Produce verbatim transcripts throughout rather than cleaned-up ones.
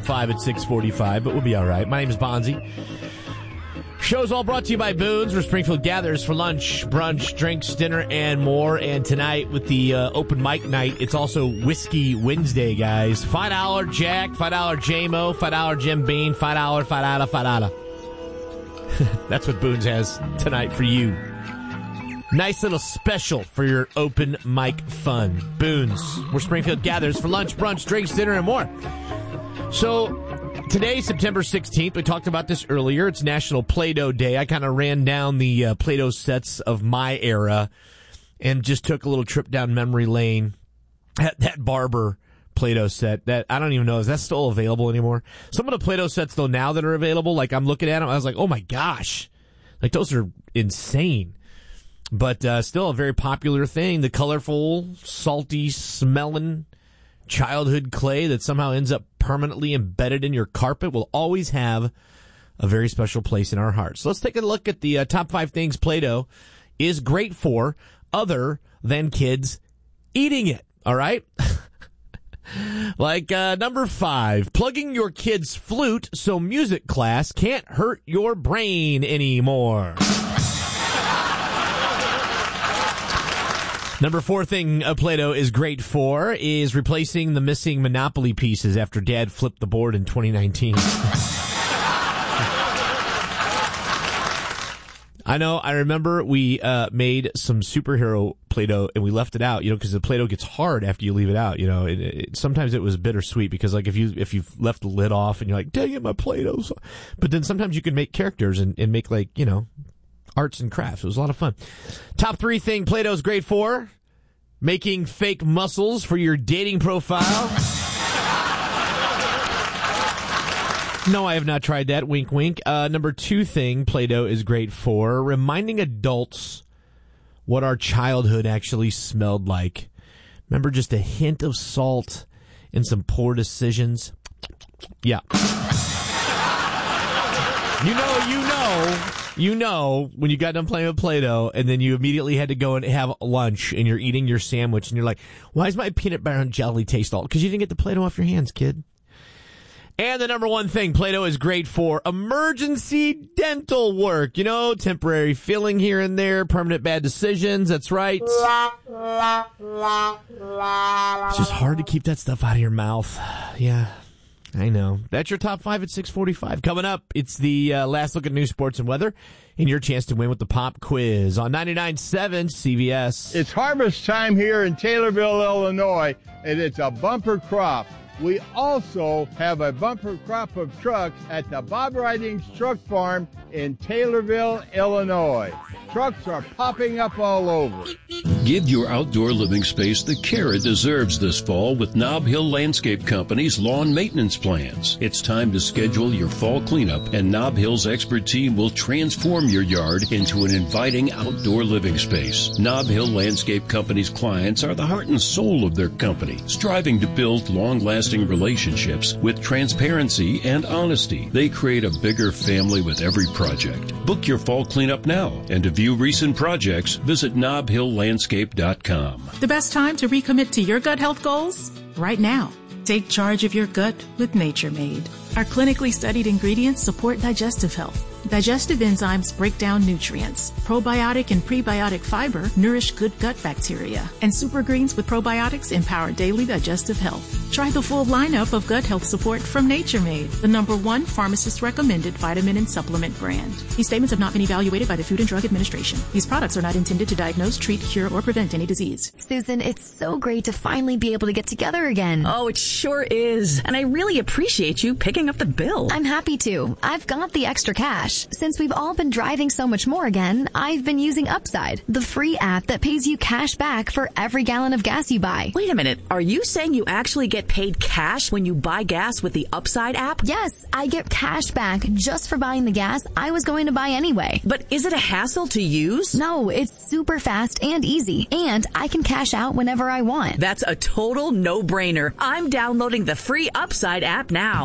five at six forty-five, but we'll be all right. My name is Bonzi. Show's all brought to you by Boone's, where Springfield gathers for lunch, brunch, drinks, dinner, and more. And tonight with the uh, open mic night, it's also Whiskey Wednesday, guys. five dollar Jack, five dollar J-Mo, five dollar Jim Beam, five dollar, five dollar, five dollar. That's what Boone's has tonight for you. Nice little special for your open mic fun. Boone's, where Springfield gathers for lunch, brunch, drinks, dinner, and more. So today, September sixteenth, we talked about this earlier. It's National Play-Doh Day. I kind of ran down the uh, Play-Doh sets of my era and just took a little trip down memory lane. That, that Barber Play-Doh set, that I don't even know, is that still available anymore? Some of the Play-Doh sets, though, now that are available, like I'm looking at them, I was like, oh my gosh. Like, those are insane. But uh, still a very popular thing. The colorful, salty, smelling childhood clay that somehow ends up permanently embedded in your carpet will always have a very special place in our hearts. So let's take a look at the uh, top five things Play-Doh is great for other than kids eating it. All right? Like uh, number five, plugging your kid's flute so music class can't hurt your brain anymore. Number four thing uh, Play-Doh is great for is replacing the missing Monopoly pieces after Dad flipped the board in twenty nineteen. I know, I remember we uh, made some superhero Play-Doh and we left it out, you know, because the Play-Doh gets hard after you leave it out, you know. It, it, sometimes it was bittersweet because, like, if you if you've left the lid off and you're like, dang it, my Play-Doh. But then sometimes you can make characters and, and make, like, you know, arts and crafts. It was a lot of fun. Top three thing Play-Doh is great for: making fake muscles for your dating profile. No, I have not tried that. Wink, wink. Uh, number two thing Play-Doh is great for: reminding adults what our childhood actually smelled like. Remember just a hint of salt and some poor decisions? Yeah. You know, you know, you know when you got done playing with Play-Doh and then you immediately had to go and have lunch and you're eating your sandwich and you're like, why does my peanut butter and jelly taste all? Because you didn't get the Play-Doh off your hands, kid. And the number one thing Play-Doh is great for: emergency dental work. You know, temporary filling here and there, permanent bad decisions. That's right. It's just hard to keep that stuff out of your mouth. Yeah, I know. That's your top five at six forty-five. Coming up, it's the uh, last look at news, sports, and weather, and your chance to win with the pop quiz on ninety-nine point seven C V S. It's harvest time here in Taylorville, Illinois, and it's a bumper crop. We also have a bumper crop of trucks at the Bob Ridings Truck Farm in Taylorville, Illinois. Trucks are popping up all over. Give your outdoor living space the care it deserves this fall with Nob Hill Landscape Company's lawn maintenance plans. It's time to schedule your fall cleanup, and Nob Hill's expert team will transform your yard into an inviting outdoor living space. Nob Hill Landscape Company's clients are the heart and soul of their company, striving to build long-lasting relationships with transparency and honesty. They create a bigger family with every project. Book your fall cleanup now, and to view recent projects, visit nob hill landscape dot com. The best time to recommit to your gut health goals? Right now. Take charge of your gut with Nature Made. Our clinically studied ingredients support digestive health. Digestive enzymes break down nutrients. Probiotic and prebiotic fiber nourish good gut bacteria. And super greens with probiotics empower daily digestive health. Try the full lineup of gut health support from Nature Made, the number one pharmacist-recommended vitamin and supplement brand. These statements have not been evaluated by the Food and Drug Administration. These products are not intended to diagnose, treat, cure, or prevent any disease. Susan, it's so great to finally be able to get together again. Oh, it sure is. And I really appreciate you picking up the bill. I'm happy to. I've got the extra cash. Since we've all been driving so much more again, I've been using Upside, the free app that pays you cash back for every gallon of gas you buy. Wait a minute. Are you saying you actually get paid cash when you buy gas with the Upside app? Yes, I get cash back just for buying the gas I was going to buy anyway. But is it a hassle to use? No, it's super fast and easy, and I can cash out whenever I want. That's a total no-brainer. I'm downloading the free Upside app now. Download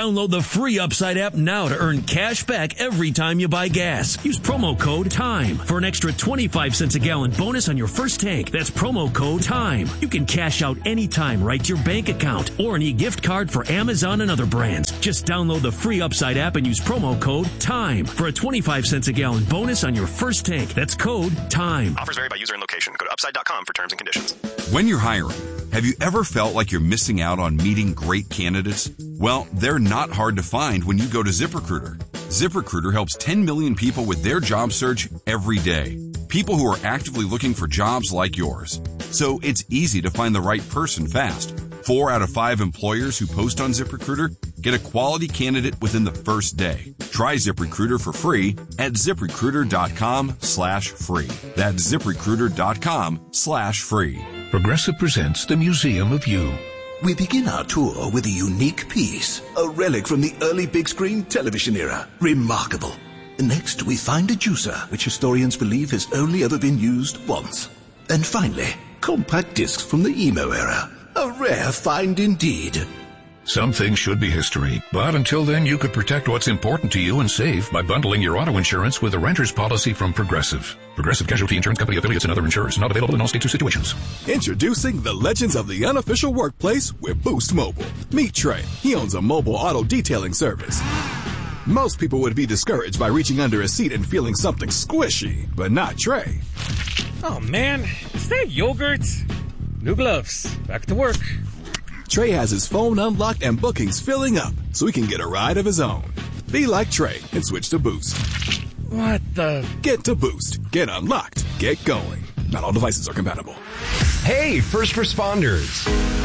Download the free Upside app now to earn cash back every time you buy gas. Use promo code TIME for an extra twenty-five cents a gallon bonus on your first tank. That's promo code TIME. You can cash out anytime right to your bank account or an e-gift card for Amazon and other brands. Just download the free Upside app and use promo code TIME for a twenty-five cents a gallon bonus on your first tank. That's code TIME. Offers vary by user and location. Go to upside dot com for terms and conditions. When you're hiring, have you ever felt like you're missing out on meeting great candidates? Well, they're not hard to find when you go to ZipRecruiter. ZipRecruiter helps ten million people with their job search every day. People who are actively looking for jobs like yours. So it's easy to find the right person fast. Four out of five employers who post on ZipRecruiter get a quality candidate within the first day. Try ZipRecruiter for free at ZipRecruiter.com slash free. That's ZipRecruiter.com slash free. Progressive presents the Museum of You. We begin our tour with a unique piece, a relic from the early big screen television era. Remarkable. Next, we find a juicer, which historians believe has only ever been used once. And finally, compact discs from the emo era. A rare find indeed. Some things should be history, but until then you could protect what's important to you and save by bundling your auto insurance with a renter's policy from Progressive. Progressive Casualty Insurance Company affiliates and other insurers. Not available in all states or situations. Introducing the legends of the unofficial workplace with Boost Mobile. Meet Trey. He owns a mobile auto detailing service. Most people would be discouraged by reaching under a seat and feeling something squishy, but not Trey. Oh man, is that yogurt? New gloves. Back to work. Trey has his phone unlocked and bookings filling up so he can get a ride of his own. Be like Trey and switch to Boost. What the? Get to Boost. Get unlocked. Get going. Not all devices are compatible. Hey, first responders.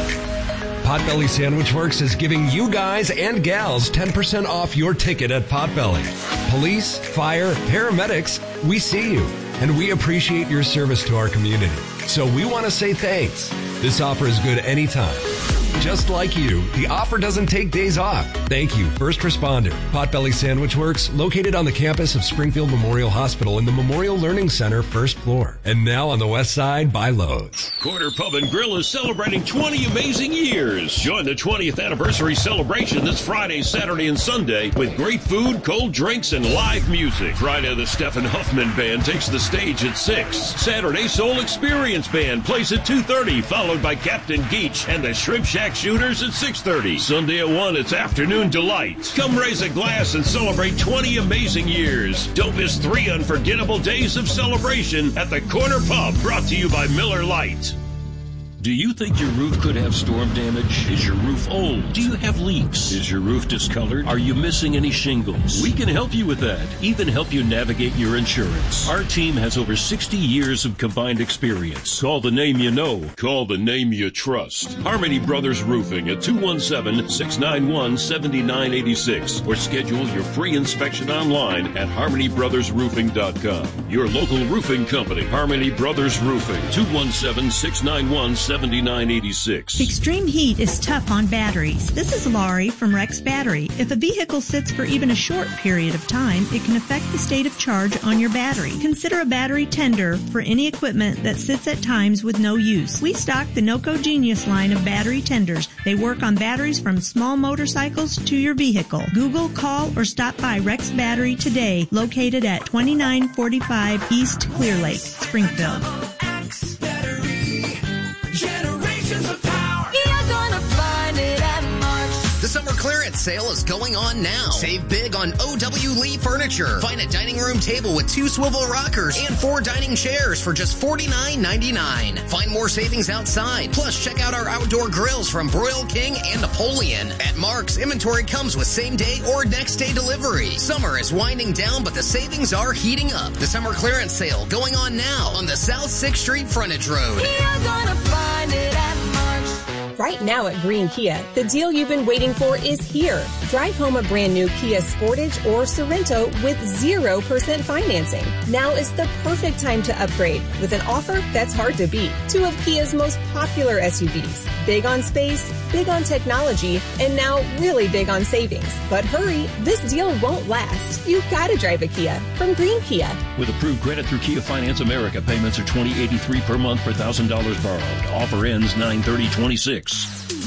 Potbelly Sandwich Works is giving you guys and gals ten percent off your ticket at Potbelly. Police, fire, paramedics, we see you, and we appreciate your service to our community. So we want to say thanks. This offer is good anytime. Just like you, the offer doesn't take days off. Thank you, first responder. Potbelly Sandwich Works, located on the campus of Springfield Memorial Hospital in the Memorial Learning Center, first floor. And now on the west side by Lowe's. Corner Pub and Grill is celebrating twenty amazing years. Join the twentieth anniversary celebration this Friday, Saturday, and Sunday with great food, cold drinks, and live music. Friday, the Stephen Huffman Band takes the stage at six. Saturday, Soul Experience Band plays at two thirty, followed by Captain Geach and the Shrimp Shack Shooters at six thirty. Sunday at one, it's Afternoon Delight. Come raise a glass and celebrate twenty amazing years. Don't miss three unforgettable days of celebration at the Corner Pub, brought to you by Miller Lite. Do you think your roof could have storm damage? Is your roof old? Do you have leaks? Is your roof discolored? Are you missing any shingles? We can help you with that. Even help you navigate your insurance. Our team has over sixty years of combined experience. Call the name you know. Call the name you trust. Harmony Brothers Roofing at two one seven, six nine one, seven nine eight six or schedule your free inspection online at harmony brothers roofing dot com. Your local roofing company, Harmony Brothers Roofing, two one seven, six nine one, seven nine eight six. Extreme heat is tough on batteries. This is Laurie from Rex Battery. If a vehicle sits for even a short period of time, it can affect the state of charge on your battery. Consider a battery tender for any equipment that sits at times with no use. We stock the NOCO Genius line of battery tenders. They work on batteries from small motorcycles to your vehicle. Google, call, or stop by Rex Battery today, located at twenty-nine forty-five East Clear Lake, Springfield. Generations of power. You're gonna find it at Mark's. The summer clearance sale is going on now. Save big on O W Lee Furniture. Find a dining room table with two swivel rockers and four dining chairs for just forty-nine ninety-nine. Find more savings outside. Plus, check out our outdoor grills from Broil King and Napoleon. At Mark's, inventory comes with same day or next day delivery. Summer is winding down, but the savings are heating up. The summer clearance sale going on now on the South sixth Street Frontage Road. You're gonna find it at Mark's. Right now at Green Kia, the deal you've been waiting for is here. Drive home a brand new Kia Sportage or Sorento with zero percent financing. Now is the perfect time to upgrade with an offer that's hard to beat. Two of Kia's most popular S U Vs. Big on space, big on technology, and now really big on savings. But hurry, this deal won't last. You've got to drive a Kia from Green Kia. With approved credit through Kia Finance America, payments are twenty eighty-three per month per one thousand dollars borrowed. Offer ends nine thirty twenty-six.